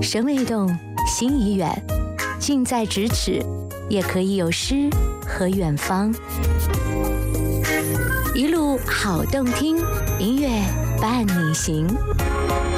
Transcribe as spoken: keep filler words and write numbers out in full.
声未动，心已远，近在咫尺，也可以有诗和远方。一路好动听，音乐伴你行。